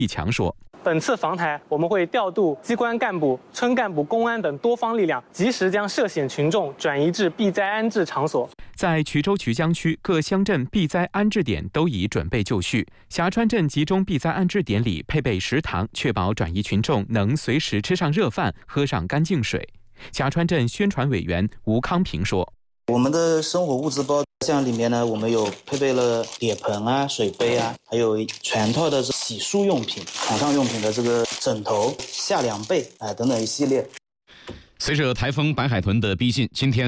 一强说。 本次访台，我们会调度机关干部、村干部、公安等多方力量，及时将涉险群众转移至避灾安置场所。 在衢州衢江区各乡镇避灾安置点都已准备就绪，霞川镇集中避灾安置点里配备食堂，确保转移群众能随时吃上热饭，喝上干净水。霞川镇宣传委员吴康平说：“ 我们的生活物资包像里面呢，我们有配备了铁盆啊、水杯啊，还有全套的洗漱用品、床上用品的这个枕头、夏凉被等等一系列。” 随着台风白海豚的逼近，今天